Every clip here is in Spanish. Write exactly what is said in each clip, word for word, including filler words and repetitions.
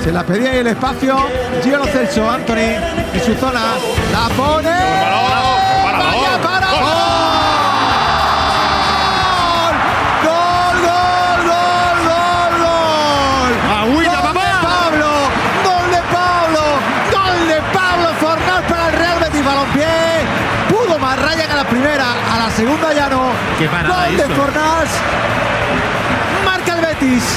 Se la pedía ahí el espacio. Gio Lo Celso, Anthony en su zona. La pone. ¡Vaya para! ¡Gol! ¡Gol, gol, gol, gol, gol! ¡Agüita, papá! Pablo, gol de Pablo, gol de Pablo Fornals para el Real Betis Balompié. Pudo más Ryan a la primera, a la segunda ya no. ¡Qué parada gol de hizo! Fornals. Marca el Betis.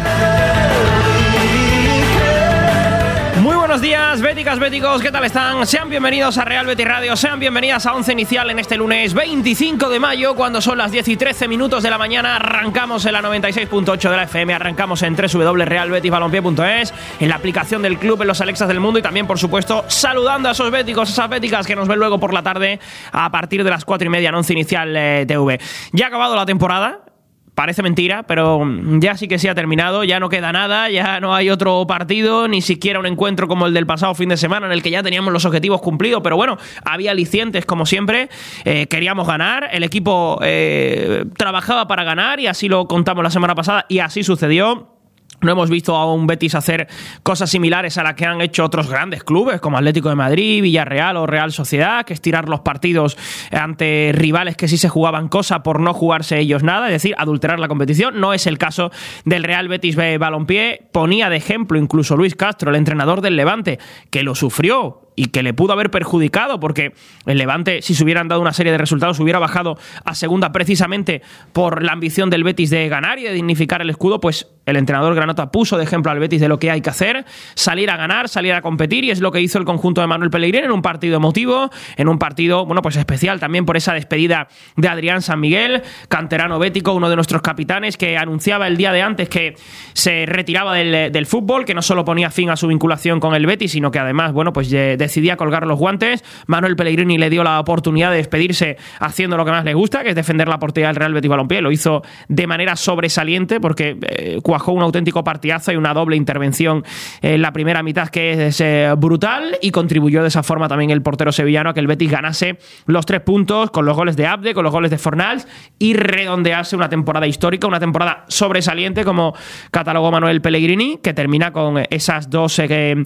Muy buenos días, béticas, béticos, ¿qué tal están? Sean bienvenidos a Real Betis Radio, sean bienvenidas a Once Inicial en este lunes veinticinco de mayo, cuando son las diez y trece minutos de la mañana. Arrancamos en la noventa y seis punto ocho de la F M, arrancamos en doble u doble u doble u punto real betis balompié punto es, en la aplicación del club, en los Alexas del mundo y también, por supuesto, saludando a esos béticos, esas béticas que nos ven luego por la tarde a partir de las cuatro y media en Once Inicial eh, T V. Ya ha acabado la temporada. Parece mentira, pero ya sí que sí ha terminado, ya no queda nada, ya no hay otro partido, ni siquiera un encuentro como el del pasado fin de semana en el que ya teníamos los objetivos cumplidos, pero bueno, había alicientes como siempre, eh, queríamos ganar, el equipo eh, trabajaba para ganar y así lo contamos la semana pasada y así sucedió. No hemos visto a un Betis hacer cosas similares a las que han hecho otros grandes clubes como Atlético de Madrid, Villarreal o Real Sociedad, que es tirar los partidos ante rivales que sí se jugaban cosa por no jugarse ellos nada, es decir, adulterar la competición. No es el caso del Real Betis Balompié. Ponía de ejemplo incluso Luis Castro, el entrenador del Levante, que lo sufrió y que le pudo haber perjudicado porque el Levante, si se hubieran dado una serie de resultados, hubiera bajado a segunda precisamente por la ambición del Betis de ganar y de dignificar el escudo. Pues el entrenador granota puso de ejemplo al Betis de lo que hay que hacer, salir a ganar, salir a competir, y es lo que hizo el conjunto de Manuel Pellegrini en un partido emotivo, en un partido, bueno, pues especial también por esa despedida de Adrián San Miguel, canterano bético, uno de nuestros capitanes, que anunciaba el día de antes que se retiraba del, del fútbol, que no solo ponía fin a su vinculación con el Betis, sino que además, bueno, pues decidía colgar los guantes. Manuel Pellegrini le dio la oportunidad de despedirse haciendo lo que más le gusta, que es defender la portería del Real Betis Balompié. Lo hizo de manera sobresaliente porque eh, cuajó un auténtico partidazo y una doble intervención en la primera mitad que es eh, brutal, y contribuyó de esa forma también el portero sevillano a que el Betis ganase los tres puntos con los goles de Abde, con los goles de Fornals, y redondearse una temporada histórica, una temporada sobresaliente como catalogó Manuel Pellegrini, que termina con esas dos eh,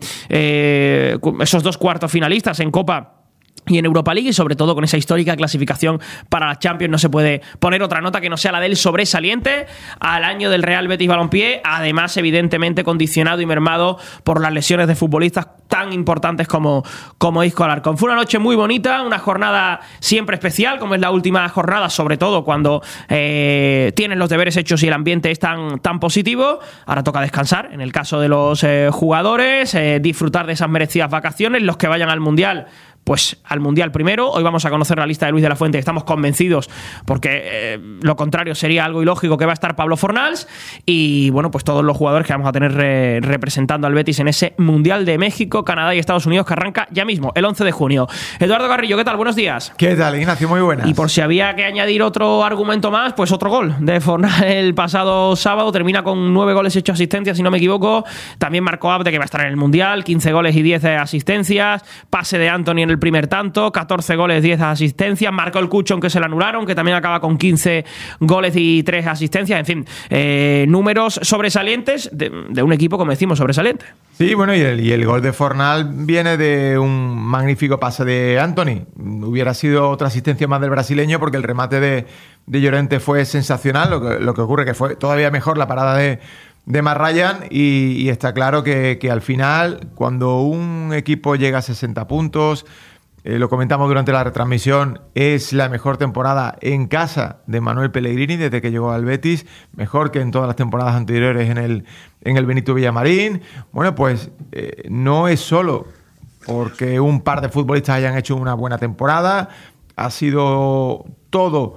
eh, esos dos cuartos finalistas en Copa y en Europa League, y sobre todo con esa histórica clasificación para la Champions. No se puede poner otra nota que no sea la del sobresaliente al año del Real Betis Balompié, además evidentemente condicionado y mermado por las lesiones de futbolistas tan importantes como, como Isco Alarcón. Fue una noche muy bonita, una jornada siempre especial, como es la última jornada, sobre todo cuando eh, tienen los deberes hechos y el ambiente es tan, tan positivo. Ahora toca descansar, en el caso de los eh, jugadores, eh, disfrutar de esas merecidas vacaciones. Los que vayan al Mundial, pues al Mundial primero. Hoy vamos a conocer la lista de Luis de la Fuente. Estamos convencidos, porque eh, lo contrario sería algo ilógico, que va a estar Pablo Fornals y, bueno, pues todos los jugadores que vamos a tener re- representando al Betis en ese Mundial de México, Canadá y Estados Unidos, que arranca ya mismo, el once de junio. Eduardo Carrillo, ¿qué tal? Buenos días. ¿Qué tal, Ignacio? Muy buenas. Y por si había que añadir otro argumento más, pues otro gol de Fornals el pasado sábado. Termina con nueve goles, ocho asistencias, si no me equivoco. También marcó Abde, que va a estar en el Mundial, quince goles y diez asistencias. Pase de Anthony en el primer tanto, catorce goles, diez asistencias. Marcó el Cucho, aunque se le anularon, que también acaba con quince goles y tres asistencias. En fin, eh, números sobresalientes de, de un equipo, como decimos, sobresaliente. Sí, bueno, y el, y el gol de Fornals viene de un magnífico pase de Anthony. Hubiera sido otra asistencia más del brasileño, porque el remate de, de Llorente fue sensacional. Lo que, lo que ocurre que fue todavía mejor la parada de de Matt Ryan, y, y está claro que, que al final, cuando un equipo llega a sesenta puntos, eh, lo comentamos durante la retransmisión, es la mejor temporada en casa de Manuel Pellegrini desde que llegó al Betis, mejor que en todas las temporadas anteriores en el, en el Benito Villamarín. Bueno, pues eh, no es solo porque un par de futbolistas hayan hecho una buena temporada, ha sido todo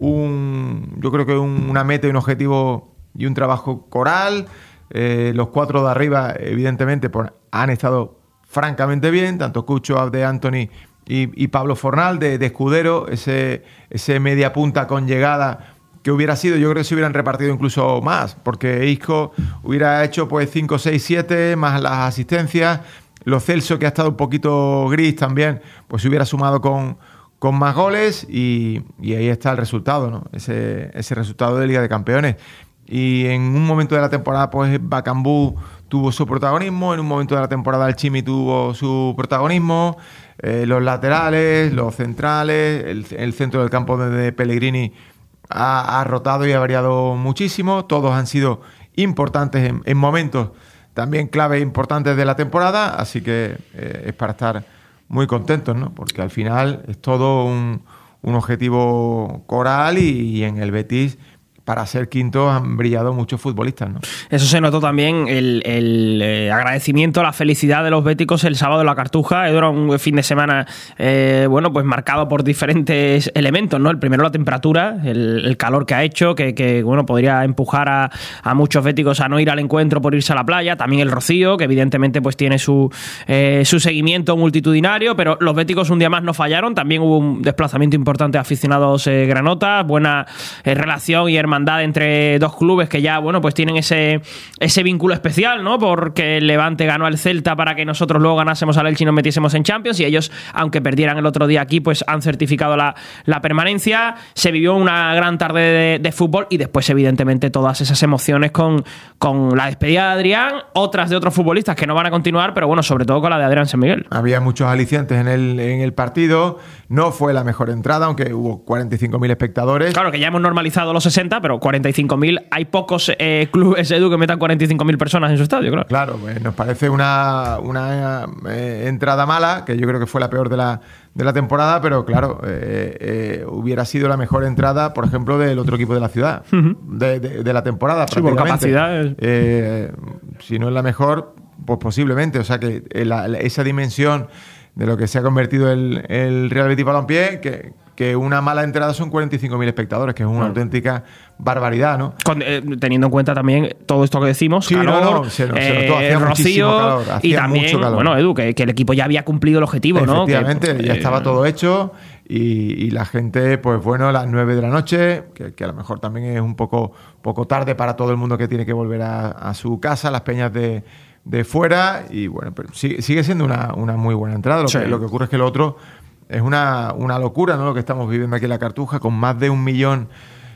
un, yo creo que un, una meta y un objetivo y un trabajo coral. Eh, los cuatro de arriba, evidentemente, pues, han estado francamente bien, tanto Cucho, Abde, Anthony y, y Pablo Fornals de, de escudero, ese, ese media punta con llegada que hubiera sido, yo creo que se hubieran repartido incluso más, porque Isco hubiera hecho pues cinco, seis, siete, más las asistencias. Lo Celso, que ha estado un poquito gris también, pues se hubiera sumado con, con más goles, y, y ahí está el resultado, ¿no? Ese, ese resultado de Liga de Campeones. Y en un momento de la temporada, pues Bakambu tuvo su protagonismo, en un momento de la temporada el Chimi tuvo su protagonismo, eh, los laterales, los centrales, el, el centro del campo de Pellegrini ha, ha rotado y ha variado muchísimo, todos han sido importantes en, en momentos también claves importantes de la temporada, así que eh, es para estar muy contentos, ¿no? Porque al final es todo un, un objetivo coral y, y en el Betis, para ser quinto, han brillado muchos futbolistas, ¿no? Eso se notó también, el, el eh, agradecimiento, la felicidad de los béticos el sábado en la Cartuja. Era un fin de semana, eh, bueno, pues marcado por diferentes elementos, ¿no? El primero, la temperatura, el, el calor que ha hecho, que, que bueno, podría empujar a, a muchos béticos a no ir al encuentro por irse a la playa. También el rocío, que evidentemente pues tiene su, eh, su seguimiento multitudinario, pero los béticos un día más no fallaron. También hubo un desplazamiento importante de aficionados eh, granotas, buena eh, relación y hermandad entre dos clubes que ya, bueno, pues tienen ese, ese vínculo especial, ¿no? Porque el Levante ganó al Celta para que nosotros luego ganásemos al Elche y nos metiésemos en Champions, y ellos, aunque perdieran el otro día aquí, pues han certificado la, la permanencia. Se vivió una gran tarde de, de fútbol y después, evidentemente, todas esas emociones con, con la despedida de Adrián, otras de otros futbolistas que no van a continuar, pero bueno, sobre todo con la de Adrián San Miguel. Había muchos alicientes en el, en el partido, no fue la mejor entrada, aunque hubo cuarenta y cinco mil espectadores. Claro que ya hemos normalizado los sesenta, pero cuarenta y cinco mil, hay pocos eh, clubes, Edu, que metan cuarenta y cinco mil personas en su estadio, claro. Claro, pues nos parece una, una eh, entrada mala, que yo creo que fue la peor de la, de la temporada, pero claro, eh, eh, hubiera sido la mejor entrada, por ejemplo, del otro equipo de la ciudad, uh-huh. de, de, de la temporada, sí, por capacidad. Es... Eh, si no es la mejor, pues posiblemente. O sea que la, la, esa dimensión de lo que se ha convertido el, el Real Betis Balompié, que, que una mala entrada son cuarenta y cinco mil espectadores, que es una mm. auténtica barbaridad, ¿no? Con, eh, teniendo en cuenta también todo esto que decimos, sí, calor, no, no, se, se notó, hacía eh, rocío, calor, hacía y también, mucho calor. Bueno, Edu, que, que el equipo ya había cumplido el objetivo, ¿no? Efectivamente, que, ya eh, estaba todo hecho y, y la gente, pues bueno, a las nueve de la noche, que, que a lo mejor también es un poco, poco tarde para todo el mundo que tiene que volver a, a su casa, las peñas de... de fuera, y bueno, pero sigue, sigue siendo una, una muy buena entrada. Lo, sí. que, lo que ocurre es que lo otro es una, una locura, ¿no? Lo que estamos viviendo aquí en la Cartuja, con más de un millón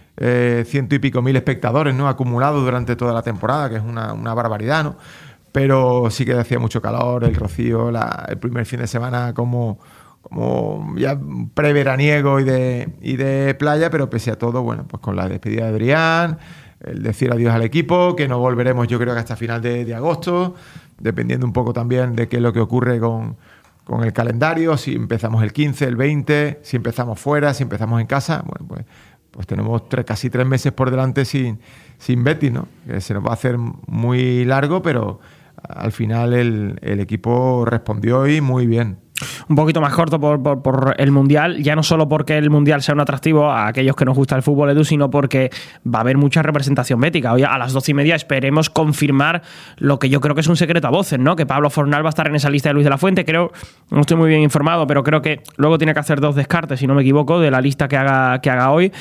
eh, ciento y pico mil espectadores, ¿no? Acumulados durante toda la temporada, que es una, una barbaridad, ¿no? Pero sí que hacía mucho calor, el rocío, la, el primer fin de semana como, como ya preveraniego y de, y de playa, pero pese a todo, bueno, pues con la despedida de Adrián, el decir adiós al equipo, que no volveremos yo creo que hasta final de, de agosto, dependiendo un poco también de qué es lo que ocurre con, con el calendario, si empezamos el quince, el veinte, si empezamos fuera, si empezamos en casa, bueno, pues, pues tenemos tres, casi tres meses por delante sin, sin Betis, ¿no? Que se nos va a hacer muy largo, pero al final el, el equipo respondió y muy bien. Un poquito más corto por, por, por el Mundial, ya no solo porque el Mundial sea un atractivo a aquellos que nos gusta el fútbol, Edu, sino porque va a haber mucha representación bética. Hoy a las doce y media esperemos confirmar lo que yo creo que es un secreto a voces, ¿no? Que Pablo Fornal va a estar en esa lista de Luis de la Fuente. Creo, no estoy muy bien informado, pero creo que luego tiene que hacer dos descartes, si no me equivoco, de la lista que haga, que haga hoy.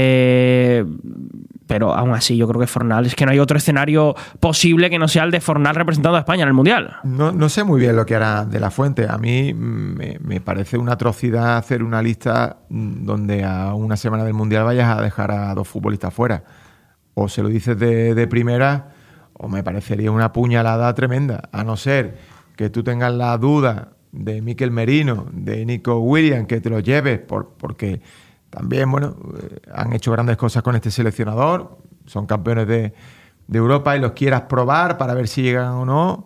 Eh... Pero aún así yo creo que Fornal, es que no hay otro escenario posible que no sea el de Fornal representando a España en el Mundial. No, no sé muy bien lo que hará de la Fuente. A mí me, me parece una atrocidad hacer una lista donde a una semana del Mundial vayas a dejar a dos futbolistas fuera. O se lo dices de, de primera, o me parecería una puñalada tremenda. A no ser que tú tengas la duda de Mikel Merino, de Nico Williams, que te lo lleves por, porque... También, bueno, eh, han hecho grandes cosas con este seleccionador, son campeones de, de Europa y los quieras probar para ver si llegan o no,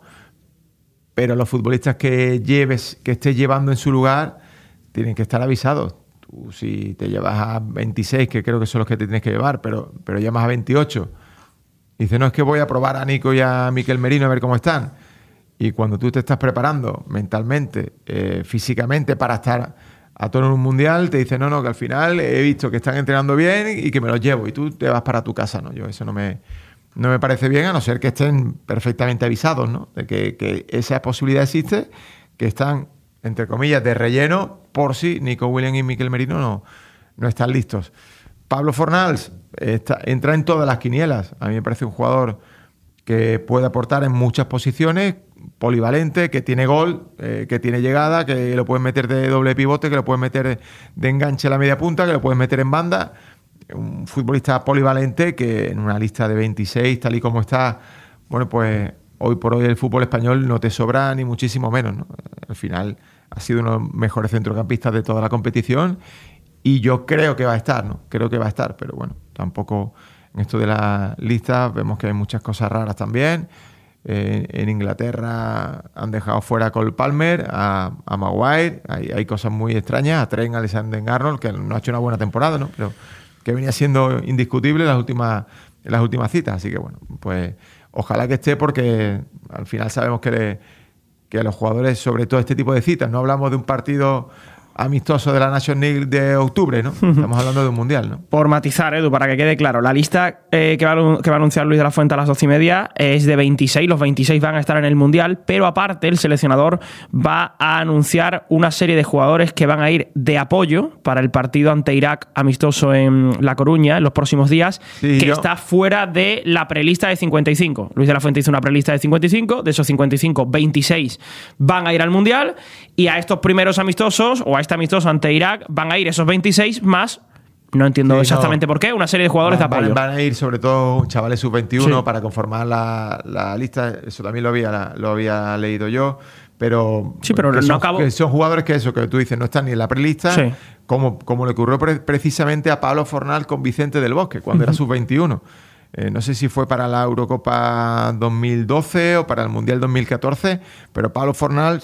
pero los futbolistas que lleves, que estés llevando en su lugar, tienen que estar avisados. Tú, si te llevas a veintiséis, que creo que son los que te tienes que llevar, pero, pero llamas a veintiocho, y dices, no, es que voy a probar a Nico y a Mikel Merino a ver cómo están. Y cuando tú te estás preparando mentalmente, eh, físicamente para estar a todo en un mundial, te dice no, no, que al final he visto que están entrenando bien y que me los llevo y tú te vas para tu casa, ¿no? Yo eso no me, no me parece bien, a no ser que estén perfectamente avisados, ¿no? De que, que esa posibilidad existe, que están, entre comillas, de relleno por si Nico Williams y Mikel Merino no, no están listos. Pablo Fornals está, entra en todas las quinielas. A mí me parece un jugador que puede aportar en muchas posiciones, polivalente, que tiene gol, eh, que tiene llegada, que lo puedes meter de doble pivote, que lo puedes meter de, de enganche a la media punta, que lo puedes meter en banda. Un futbolista polivalente que en una lista de veintiséis, tal y como está, bueno, pues hoy por hoy el fútbol español no te sobra ni muchísimo menos, ¿no? Al final ha sido uno de los mejores centrocampistas de toda la competición y yo creo que va a estar, ¿no? Creo que va a estar, pero bueno, tampoco en esto de la lista vemos que hay muchas cosas raras también. Eh, en Inglaterra han dejado fuera a Cole Palmer, a, a Maguire, hay, hay cosas muy extrañas, a Trent Alexander-Arnold, que no ha hecho una buena temporada, ¿no? Pero que venía siendo indiscutible en las últimas, en las últimas citas, así que bueno, pues ojalá que esté, porque al final sabemos que, le, que los jugadores, sobre todo este tipo de citas, no hablamos de un partido amistoso de la Nations League de octubre, ¿no? Estamos hablando de un mundial, ¿no? Por matizar, Edu, para que quede claro, la lista eh, que, va a, que va a anunciar Luis de la Fuente a las doce y media es de veintiséis, los veintiséis van a estar en el mundial, pero aparte el seleccionador va a anunciar una serie de jugadores que van a ir de apoyo para el partido ante Irak amistoso en La Coruña en los próximos días, sí, que yo... está fuera de la prelista de cincuenta y cinco. Luis de la Fuente hizo una prelista de cincuenta y cinco, de esos cincuenta y cinco, veintiséis van a ir al mundial, y a estos primeros amistosos, o a este amistoso ante Irak, van a ir esos veintiséis más, no entiendo sí, exactamente no. por qué, una serie de jugadores van, de apoyo. Van a ir sobre todo chavales sub veintiuno sí. para conformar la, la lista, eso también lo había, lo había leído yo, pero, sí, pero no son, acabo... que son jugadores que eso que tú dices no están ni en la prelista, sí. como, como le ocurrió pre- precisamente a Pablo Fornal con Vicente del Bosque, cuando uh-huh. era sub veintiuno. Eh, no sé si fue para la Eurocopa dos mil doce o para el Mundial dos mil catorce, pero Pablo Fornal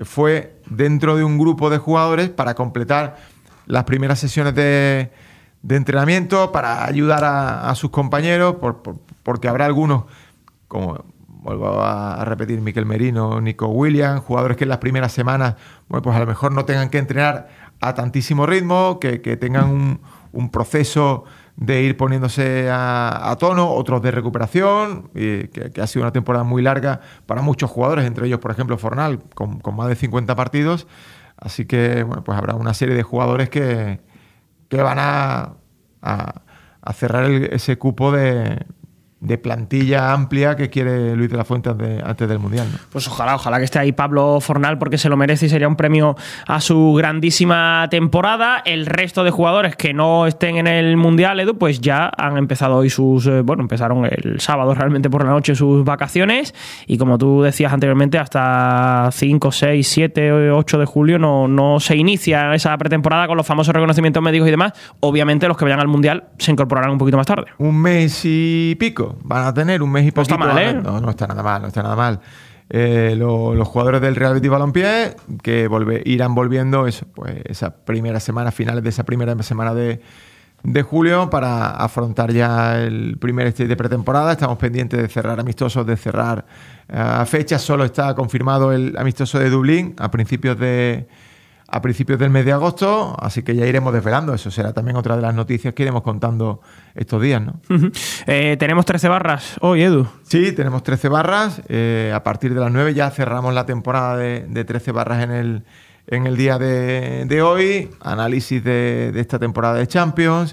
fue dentro de un grupo de jugadores para completar las primeras sesiones de, de entrenamiento, para ayudar a, a sus compañeros, por, por, porque habrá algunos, como vuelvo a repetir, Mikel Merino, Nico Williams, jugadores que en las primeras semanas, bueno, pues a lo mejor no tengan que entrenar a tantísimo ritmo, que, que tengan un, un proceso de ir poniéndose a, a tono, otros de recuperación, y que, que ha sido una temporada muy larga para muchos jugadores, entre ellos, por ejemplo, Fornal, con, con más de cincuenta partidos. Así que, bueno, pues habrá una serie de jugadores que, que van a, a, a cerrar el, ese cupo de, de plantilla amplia que quiere Luis de la Fuente antes, antes del Mundial, ¿no? Pues ojalá, ojalá que esté ahí Pablo Fornal, porque se lo merece y sería un premio a su grandísima temporada. El resto de jugadores que no estén en el Mundial, Edu, pues ya han empezado hoy sus... Eh, bueno, empezaron el sábado realmente por la noche sus vacaciones, y como tú decías anteriormente, hasta cinco, seis, siete, ocho de julio no, no se inicia esa pretemporada con los famosos reconocimientos médicos y demás. Obviamente los que vayan al Mundial se incorporarán un poquito más tarde. Un mes y pico van a tener, un mes y poquito. No está mal, ¿eh? No, no está nada mal, no está nada mal. Eh, lo, los jugadores del Real Betis Balompié que volve, irán volviendo eso, pues esa primera semana, finales de esa primera semana de, de julio, para afrontar ya el primer stage de pretemporada. Estamos pendientes de cerrar amistosos, de cerrar uh, fechas. Solo está confirmado el amistoso de Dublín a principios de a principios del mes de agosto, así que ya iremos desvelando. Eso será también otra de las noticias que iremos contando estos días, ¿no? Uh-huh. Eh, tenemos trece barras hoy, Edu. Sí, tenemos trece barras. Eh, a partir de las nueve ya cerramos la temporada de, de trece barras en el, en el día de, de hoy. Análisis de, de esta temporada de Champions,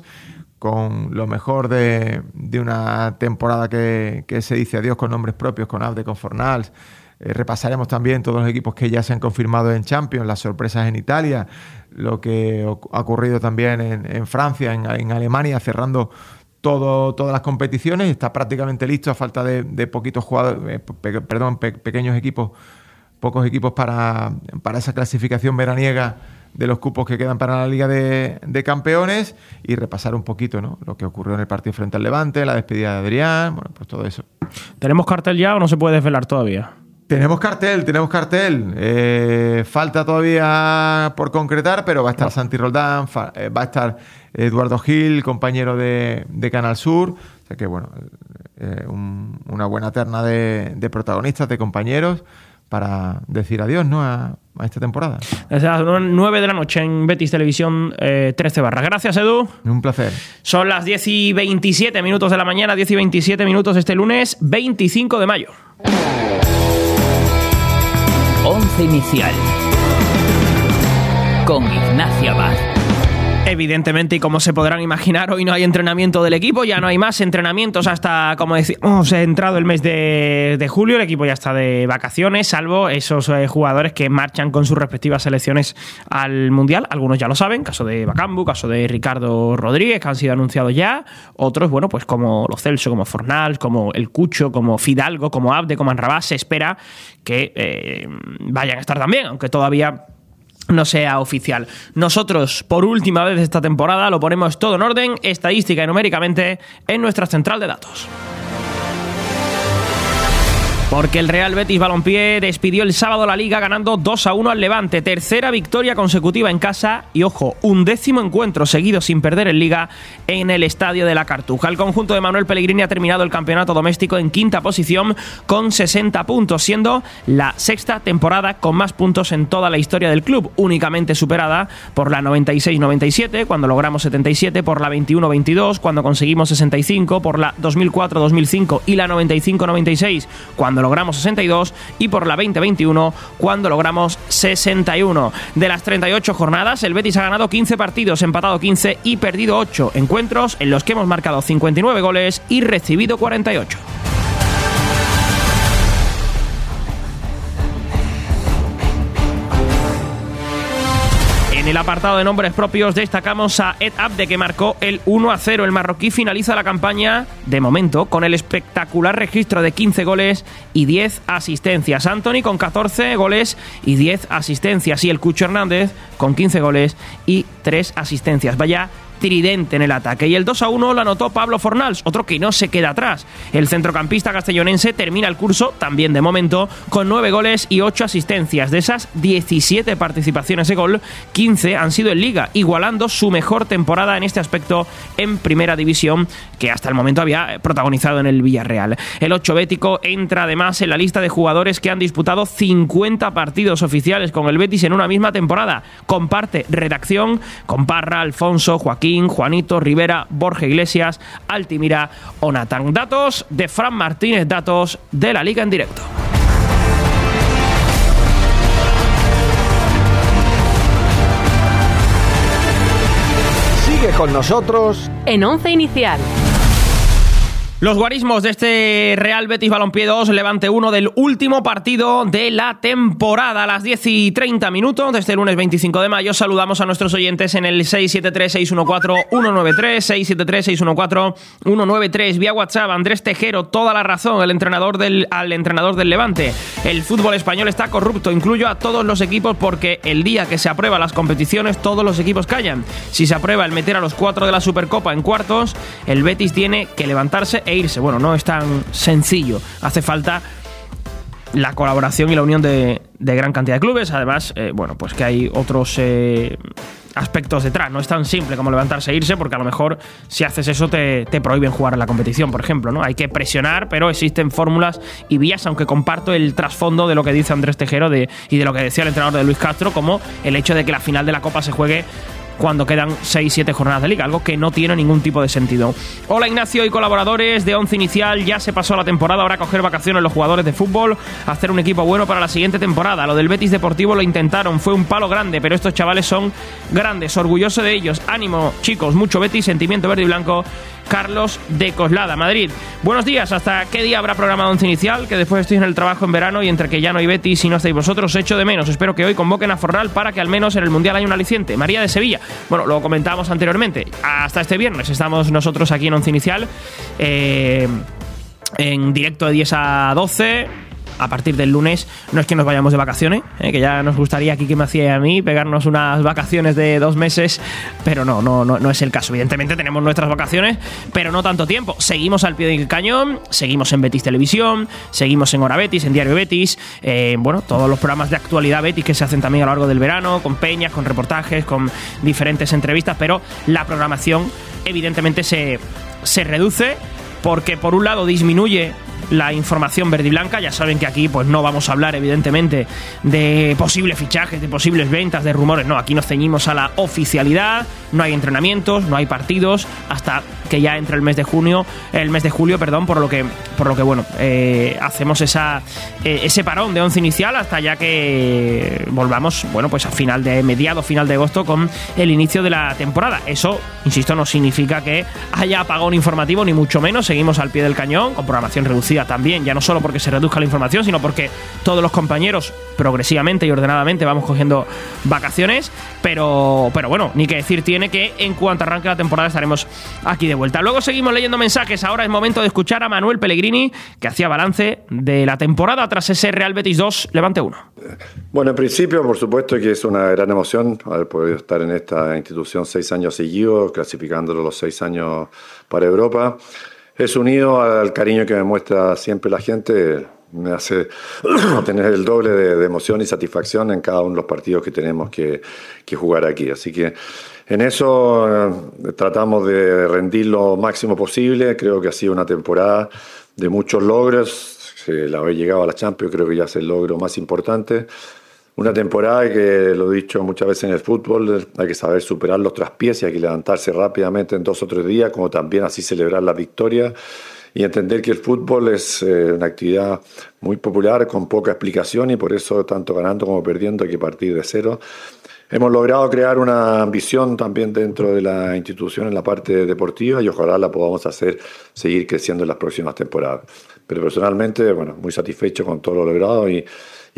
con lo mejor de, de una temporada que, que se dice adiós con nombres propios, con Abde, con Fornals. Eh, repasaremos también todos los equipos que ya se han confirmado en Champions, las sorpresas en Italia, lo que ha ocurrido también en, en Francia, en, en Alemania, cerrando todo, todas las competiciones. Está prácticamente listo a falta de, de poquitos jugadores, eh, pe, perdón, pe, pequeños equipos, pocos equipos para, para esa clasificación veraniega de los cupos que quedan para la Liga de, de Campeones, y repasar un poquito, ¿no?, lo que ocurrió en el partido frente al Levante, la despedida de Adrián, bueno, pues todo eso. ¿Tenemos cartel ya o no se puede desvelar todavía? Tenemos cartel, tenemos cartel. Eh, falta todavía por concretar, pero va a estar no. Santi Roldán, fa, eh, va a estar Eduardo Gil, compañero de, de Canal Sur. O sea que, bueno, eh, un, una buena terna de, de protagonistas, de compañeros, para decir adiós, ¿no?, a, a esta temporada. Desde las nueve de la noche en Betis Televisión, eh, trece barras. Gracias, Edu. Un placer. Son las diez y veintisiete minutos de la mañana, diez y veintisiete minutos este lunes veinticinco de mayo. Once inicial con Ignacio Abad. Evidentemente, y como se podrán imaginar, hoy no hay entrenamiento del equipo, ya no hay más entrenamientos hasta, como decíamos, ha entrado el mes de, de julio, el equipo ya está de vacaciones, salvo esos eh, jugadores que marchan con sus respectivas selecciones al Mundial. Algunos ya lo saben, caso de Bakambu, caso de Ricardo Rodríguez, que han sido anunciados ya. Otros, bueno, pues como Lo Celso, como Fornals, como El Cucho, como Fidalgo, como Abde, como Amrabat, se espera que eh, vayan a estar también, aunque todavía no sea oficial. Nosotros, por última vez esta temporada, lo ponemos todo en orden, estadística y numéricamente, en nuestra central de datos. Porque el Real Betis Balompié despidió el sábado la Liga ganando dos a uno al Levante. Tercera victoria consecutiva en casa y, ojo, un décimo encuentro seguido sin perder en Liga en el Estadio de la Cartuja. El conjunto de Manuel Pellegrini ha terminado el campeonato doméstico en quinta posición con sesenta puntos, siendo la sexta temporada con más puntos en toda la historia del club, únicamente superada por la noventa y seis noventa y siete, cuando logramos setenta y siete, por la veintiuno veintidós, cuando conseguimos sesenta y cinco, por la dos mil cuatro dos mil cinco y la noventa y cinco noventa y seis, cuando logramos sesenta y dos, y por la veinte veintiuno cuando logramos sesenta y uno. De las treinta y ocho jornadas, el Betis ha ganado quince partidos, empatado quince y perdido ocho, encuentros en los que hemos marcado cincuenta y nueve goles y recibido cuarenta y ocho. En el apartado de nombres propios destacamos a Ed Abde, que marcó el uno a cero. El marroquí finaliza la campaña, de momento, con el espectacular registro de quince goles y diez asistencias. Antony con catorce goles y diez asistencias. Y el Cucho Hernández con quince goles y tres asistencias. Vaya tridente en el ataque. Y el dos a uno lo anotó Pablo Fornals, otro que no se queda atrás. El centrocampista castellonense termina el curso, también de momento, con nueve goles y ocho asistencias. De esas diecisiete participaciones de gol, quince han sido en Liga, igualando su mejor temporada en este aspecto en Primera División, que hasta el momento había protagonizado en el Villarreal. El ocho bético entra además en la lista de jugadores que han disputado cincuenta partidos oficiales con el Betis en una misma temporada. Comparte redacción con Parra, Alfonso, Joaquín, Juanito, Rivera, Borja Iglesias, Altimira o Natán. Datos de Fran Martínez, datos de la Liga en directo. Sigue con nosotros en Once Inicial. Los guarismos de este Real Betis Balompié dos, Levante uno, del último partido de la temporada. A las diez y treinta minutos de este lunes veinticinco de mayo saludamos a nuestros oyentes en el seis siete tres, seis uno cuatro, uno nueve tres, seis siete tres, seis uno cuatro, uno nueve tres. Vía WhatsApp, Andrés Tejero, toda la razón, el entrenador del, al entrenador del Levante. El fútbol español está corrupto, incluyo a todos los equipos, porque el día que se aprueban las competiciones todos los equipos callan. Si se aprueba el meter a los cuatro de la Supercopa en cuartos, el Betis tiene que levantarse e irse. Bueno, no es tan sencillo. Hace falta la colaboración y la unión de, de gran cantidad de clubes. Además, eh, bueno, pues que hay otros eh, aspectos detrás. No es tan simple como levantarse e irse, porque a lo mejor si haces eso te, te prohíben jugar en la competición, por ejemplo, ¿no? Hay que presionar, pero existen fórmulas y vías, aunque comparto el trasfondo de lo que dice Andrés Tejero de, y de lo que decía el entrenador de Luis Castro, como el hecho de que la final de la Copa se juegue cuando quedan seis siete jornadas de Liga, algo que no tiene ningún tipo de sentido. Hola Ignacio y colaboradores de Once Inicial, ya se pasó la temporada, ahora coger vacaciones los jugadores de fútbol, hacer un equipo bueno para la siguiente temporada. Lo del Betis Deportivo lo intentaron, fue un palo grande, pero estos chavales son grandes, orgulloso de ellos. Ánimo chicos, mucho Betis, sentimiento verde y blanco. Carlos de Coslada, Madrid. Buenos días, ¿hasta qué día habrá programa Once Inicial? Que después estoy en el trabajo en verano y entre que ya no hay Betis y no estáis vosotros, echo de menos. Espero que hoy convoquen a Fornal para que al menos en el Mundial haya un aliciente. María de Sevilla. Bueno, lo comentábamos anteriormente. Hasta este viernes estamos nosotros aquí en Once Inicial, eh, en directo de diez a doce. A partir del lunes no es que nos vayamos de vacaciones, eh, que ya nos gustaría aquí que me hacía a mí pegarnos unas vacaciones de dos meses, pero no, no, no, no es el caso. Evidentemente tenemos nuestras vacaciones, pero no tanto tiempo. Seguimos al pie del cañón, seguimos en Betis Televisión, seguimos en Hora Betis, en Diario Betis, eh, bueno, todos los programas de actualidad Betis que se hacen también a lo largo del verano, con peñas, con reportajes, con diferentes entrevistas, pero la programación evidentemente se, se reduce, porque por un lado disminuye la información verde y blanca. Ya saben que aquí pues no vamos a hablar evidentemente de posibles fichajes, de posibles ventas, de rumores. No, aquí nos ceñimos a la oficialidad. No hay entrenamientos, no hay partidos hasta que ya entre el mes de junio, el mes de julio, perdón, por lo que, por lo que bueno, eh, hacemos esa eh, ese parón de once inicial hasta ya que volvamos, bueno, pues a final de mediado, final de agosto con el inicio de la temporada. Eso, insisto, no significa que haya apagón informativo, ni mucho menos. Seguimos al pie del cañón, con programación reducida también, ya no solo porque se reduzca la información, sino porque todos los compañeros progresivamente y ordenadamente vamos cogiendo vacaciones, pero, pero bueno, ni que decir tiene que en cuanto arranque la temporada estaremos aquí de vuelta. Luego seguimos leyendo mensajes. Ahora es momento de escuchar a Manuel Pellegrini, que hacía balance de la temporada tras ese Real Betis dos, Levante uno. Bueno, en principio, por supuesto que es una gran emoción haber podido estar en esta institución seis años seguidos, clasificándolo los seis años para Europa. Es unido al cariño que me muestra siempre la gente, me hace tener el doble de, de emoción y satisfacción en cada uno de los partidos que tenemos que, que jugar aquí. Así que en eso eh, tratamos de rendir lo máximo posible. Creo que ha sido una temporada de muchos logros. El haber llegado a la Champions creo que ya es el logro más importante. Una temporada que, lo he dicho muchas veces en el fútbol, hay que saber superar los traspiés y hay que levantarse rápidamente en dos o tres días, como también así celebrar la victoria y entender que el fútbol es eh, una actividad muy popular, con poca explicación, y por eso tanto ganando como perdiendo hay que partir de cero. Hemos logrado crear una ambición también dentro de la institución en la parte deportiva y ojalá la podamos hacer seguir creciendo en las próximas temporadas. Pero personalmente, bueno, muy satisfecho con todo lo logrado y,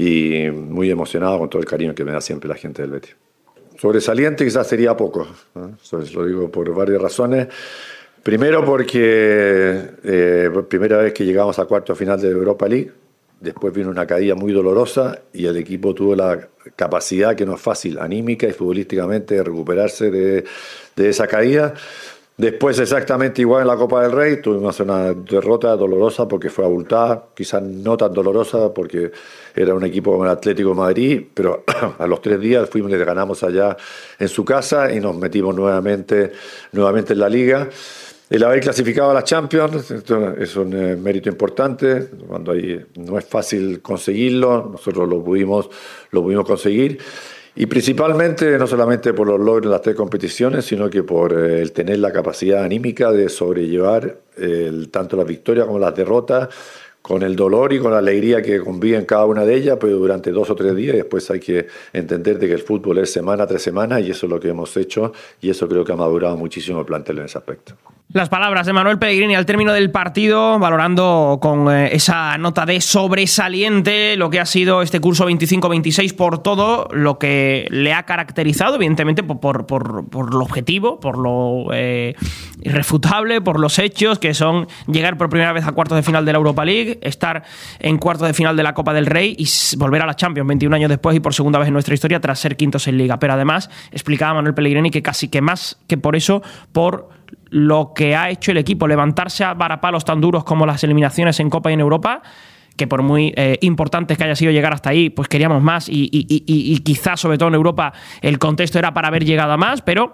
y muy emocionado con todo el cariño que me da siempre la gente del Betis. Sobresaliente quizás sería poco, ¿no? Eso lo digo por varias razones. Primero porque eh, por primera vez que llegamos a cuarto final de Europa League. Después vino una caída muy dolorosa y el equipo tuvo la capacidad, que no es fácil, anímica y futbolísticamente, de recuperarse de, de esa caída. Después exactamente igual en la Copa del Rey, tuvimos una derrota dolorosa porque fue abultada, quizás no tan dolorosa porque era un equipo como el Atlético de Madrid, pero a los tres días fuimos y le ganamos allá en su casa y nos metimos nuevamente, nuevamente en la Liga. El haber clasificado a la Champions es un eh, mérito importante, cuando hay, no es fácil conseguirlo, nosotros lo pudimos, lo pudimos conseguir, y principalmente no solamente por los logros en las tres competiciones, sino que por eh, el tener la capacidad anímica de sobrellevar eh, tanto las victorias como las derrotas, con el dolor y con la alegría que conviven cada una de ellas, pero durante dos o tres días, y después hay que entender de que el fútbol es semana tras semana, y eso es lo que hemos hecho, y eso creo que ha madurado muchísimo el plantel en ese aspecto. Las palabras de Manuel Pellegrini al término del partido, valorando con eh, esa nota de sobresaliente lo que ha sido este curso veinticinco veintiséis por todo lo que le ha caracterizado, evidentemente por, por, por, por lo objetivo, por lo eh, irrefutable, por los hechos, que son llegar por primera vez a cuartos de final de la Europa League, estar en cuartos de final de la Copa del Rey y volver a la Champions veintiún años después y por segunda vez en nuestra historia tras ser quintos en Liga. Pero además explicaba Manuel Pellegrini que casi que más que por eso, por lo que ha hecho el equipo, levantarse a varapalos tan duros como las eliminaciones en Copa y en Europa, que por muy eh, importantes que haya sido llegar hasta ahí, pues queríamos más y, y, y, y quizás sobre todo en Europa el contexto era para haber llegado a más, pero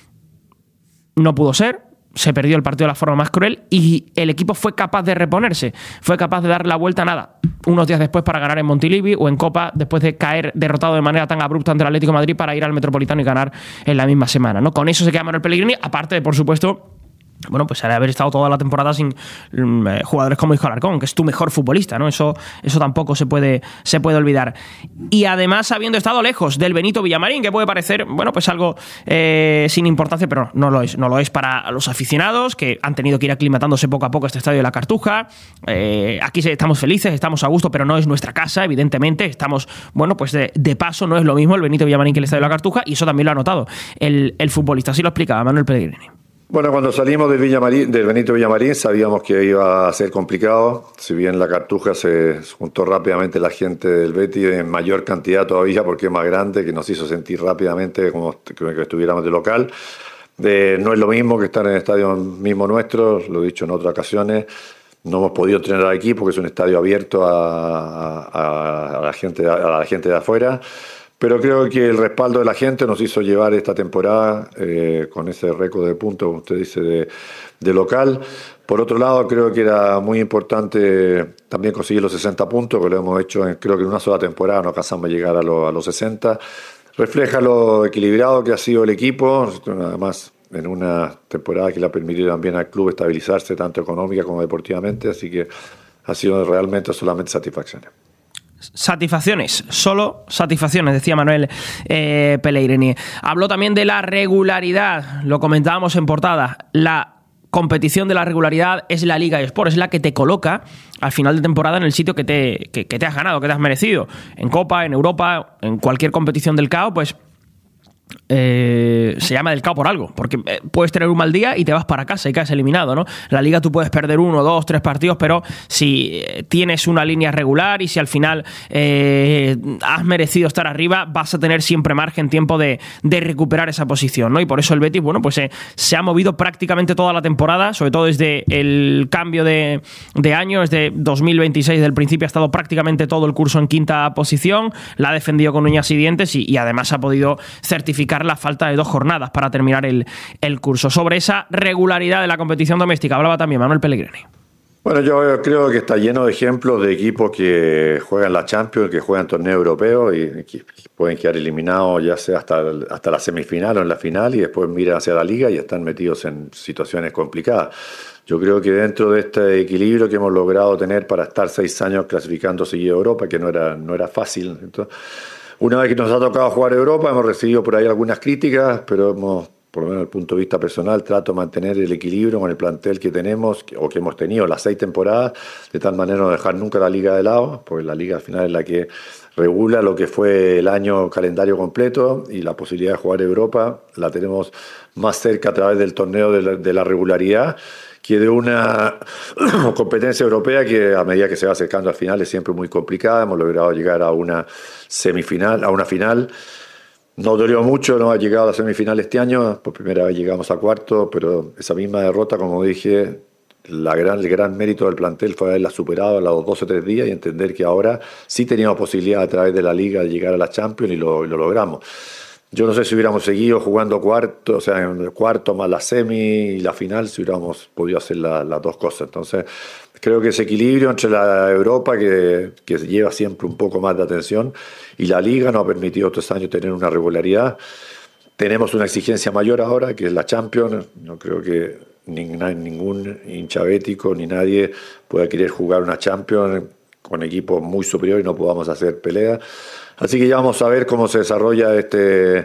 no pudo ser. Se perdió el partido de la forma más cruel y el equipo fue capaz de reponerse, fue capaz de dar la vuelta a nada unos días después para ganar en Montilivi o en Copa, después de caer derrotado de manera tan abrupta ante el Atlético de Madrid para ir al Metropolitano y ganar en la misma semana, ¿no? Con eso se queda Manuel Pellegrini, aparte de, por supuesto, bueno, pues haber estado toda la temporada sin eh, jugadores como Isco Alarcón, que es tu mejor futbolista, ¿no? Eso, eso tampoco se puede, se puede olvidar. Y además habiendo estado lejos del Benito Villamarín, que puede parecer, bueno, pues algo eh, sin importancia, pero no lo es. No lo es para los aficionados, que han tenido que ir aclimatándose poco a poco a este estadio de la Cartuja. Eh, aquí estamos felices, estamos a gusto, pero no es nuestra casa, evidentemente. Estamos, bueno, pues de, de paso, no es lo mismo el Benito Villamarín que el estadio de la Cartuja, y eso también lo ha notado el, el futbolista. Así lo explicaba Manuel Pellegrini. Bueno, cuando salimos del, Villamarín, del Benito Villamarín sabíamos que iba a ser complicado, si bien la Cartuja se juntó rápidamente la gente del Betis en mayor cantidad todavía porque es más grande, que nos hizo sentir rápidamente como que estuviéramos de local. Eh, no es lo mismo que estar en el estadio mismo nuestro, lo he dicho en otras ocasiones, no hemos podido entrenar al equipo, que es un estadio abierto a, a, a, la, gente, a la gente de afuera. Pero creo que el respaldo de la gente nos hizo llevar esta temporada eh, con ese récord de puntos, como usted dice, de, de local. Por otro lado, creo que era muy importante también conseguir los sesenta puntos, que lo hemos hecho en, creo que en una sola temporada, no alcanzamos a llegar a, lo, a los sesenta. Refleja lo equilibrado que ha sido el equipo, además en una temporada que le ha permitido también al club estabilizarse tanto económica como deportivamente, así que ha sido realmente solamente satisfacciones. Satisfacciones, solo satisfacciones, decía Manuel eh, Pellegrini. Habló también de la regularidad, lo comentábamos en portada. La competición de la regularidad es la Liga eSport, es la que te coloca al final de temporada en el sitio que te, que, que te has ganado, que te has merecido. En Copa, en Europa, en cualquier competición del C A O, pues Eh, se llama del C A O por algo, porque eh, puedes tener un mal día y te vas para casa y caes eliminado, ¿no? En la Liga tú puedes perder uno, dos, tres partidos, pero si eh, tienes una línea regular y si al final eh, has merecido estar arriba, vas a tener siempre margen, tiempo de, de recuperar esa posición, ¿no? Y por eso el Betis, bueno, pues eh, se ha movido prácticamente toda la temporada, sobre todo desde el cambio de, de año, desde dos mil veintiséis, del principio ha estado prácticamente todo el curso en quinta posición, la ha defendido con uñas y dientes y, y además ha podido certificar la falta de dos jornadas para terminar el, el curso. Sobre esa regularidad de la competición doméstica hablaba también Manuel Pellegrini. Bueno, yo creo que está lleno de ejemplos de equipos que juegan la Champions, que juegan torneos europeos y que pueden quedar eliminados ya sea hasta, hasta la semifinal o en la final y después miran hacia la Liga y están metidos en situaciones complicadas. Yo creo que dentro de este equilibrio que hemos logrado tener para estar seis años clasificando seguido a Europa, que no era, no era fácil, entonces, una vez que nos ha tocado jugar Europa, hemos recibido por ahí algunas críticas, pero hemos, por lo menos desde el punto de vista personal, trato de mantener el equilibrio con el plantel que tenemos o que hemos tenido las seis temporadas, de tal manera no dejar nunca la Liga de lado, porque la Liga al final es la que regula lo que fue el año calendario completo y la posibilidad de jugar Europa la tenemos más cerca a través del torneo de la, de la regularidad que de una competencia europea que a medida que se va acercando al final es siempre muy complicada. Hemos logrado llegar a una semifinal, a una final. Nos dolió mucho no haber llegado a la semifinal este año, por primera vez llegamos a cuarto, pero esa misma derrota, como dije, la gran, el gran mérito del plantel fue haberla superado a los dos o tres días y entender que ahora sí teníamos posibilidad a través de la Liga de llegar a la Champions y lo, y lo logramos. Yo no sé si hubiéramos seguido jugando cuarto, o sea, en el cuarto más la semi y la final, si hubiéramos podido hacer la, las dos cosas. Entonces, creo que ese equilibrio entre la Europa, que, que lleva siempre un poco más de atención, y la Liga nos ha permitido estos años tener una regularidad. Tenemos una exigencia mayor ahora, que es la Champions. No creo que ningún hincha bético ni nadie pueda querer jugar una Champions con equipos muy superiores y no podamos hacer pelea. Así que ya vamos a ver cómo se desarrolla este,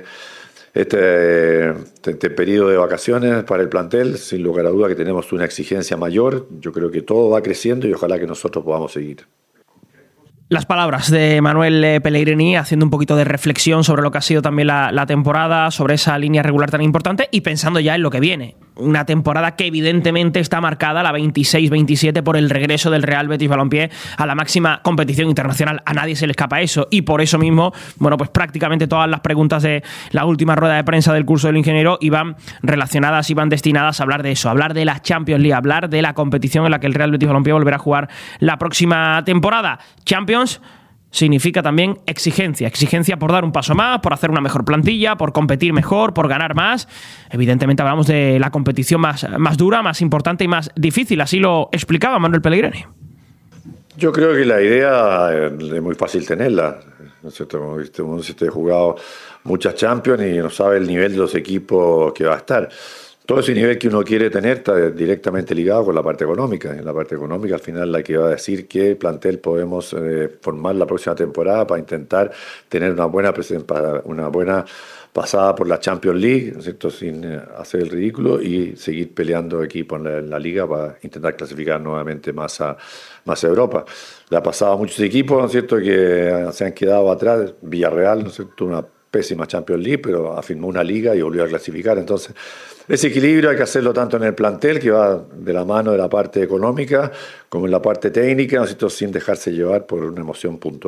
este, este periodo de vacaciones para el plantel. Sin lugar a duda que tenemos una exigencia mayor. Yo creo que todo va creciendo y ojalá que nosotros podamos seguir. Las palabras de Manuel Pellegrini haciendo un poquito de reflexión sobre lo que ha sido también la, la temporada, sobre esa línea regular tan importante y pensando ya en lo que viene. Una temporada que evidentemente está marcada, la veintiséis veintisiete, por el regreso del Real Betis Balompié a la máxima competición internacional. A nadie se le escapa eso y por eso mismo, bueno, pues prácticamente todas las preguntas de la última rueda de prensa del curso del ingeniero iban relacionadas, iban destinadas a hablar de eso, a hablar de la Champions League, a hablar de la competición en la que el Real Betis Balompié volverá a jugar la próxima temporada. Champions significa también exigencia, exigencia por dar un paso más, por hacer una mejor plantilla, por competir mejor, por ganar más. Evidentemente hablamos de la competición más, más dura, más importante y más difícil, así lo explicaba Manuel Pellegrini. Yo creo que la idea es muy fácil tenerla, ¿no es cierto? Como viste, uno se ha jugado muchas Champions y no sabe el nivel de los equipos que va a estar. Todo ese nivel que uno quiere tener está directamente ligado con la parte económica. En la parte económica, al final, la que va a decir qué plantel podemos eh, formar la próxima temporada para intentar tener una buena, una buena pasada por la Champions League, ¿no es cierto? Sin eh, hacer el ridículo y seguir peleando equipos en la, en la Liga para intentar clasificar nuevamente más a, más a Europa. Le ha pasado a muchos equipos, ¿no es cierto?, que se han quedado atrás. Villarreal, ¿no es cierto?, una pésima Champions League, pero afirmó una Liga y volvió a clasificar. Entonces, ese equilibrio hay que hacerlo tanto en el plantel, que va de la mano de la parte económica, como en la parte técnica, ¿no es cierto?, sin dejarse llevar por una emoción puntual.